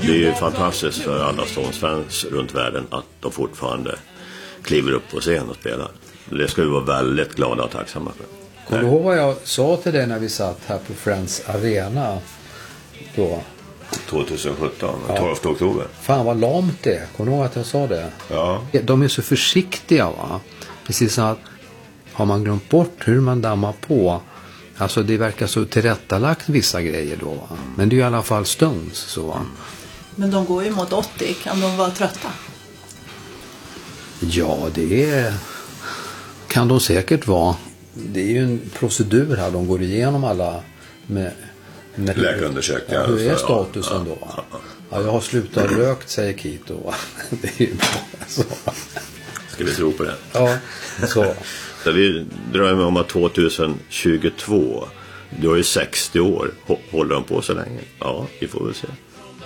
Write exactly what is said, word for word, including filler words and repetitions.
det är ju fantastiskt för alla Stones-fans runt världen att de fortfarande kliver upp på scen och spelar. Det ska vi vara väldigt glada och tacksamma för. Kommer du ihåg vad jag sa till dig när vi satt här på Friends Arena då? tjugohundrasjutton, ja. tolfte oktober. Fan vad lamt det är. Kommer du ihåg att jag sa det? Ja. De är så försiktiga, va? Precis som att har man glömt bort hur man dammar på. Alltså det verkar så tillrättalagt vissa grejer då, va? Men det är ju i alla fall Stones så, va? Men de går ju mot åttio. Kan de vara trötta? Ja, det är, kan de säkert vara. Det är ju en procedur här. De går igenom alla med, med läkarundersökningar. Ja, hur är för, statusen ja, då? Ja, ja. Ja, jag har slutat rökt, säger Kito. Det är ju bra. Så. Ska vi tro på det? Ja, så. Så vi drömmer om att tjugohundratjugotvå, då är sextio år. Håller de på så länge? Ja, vi får väl se.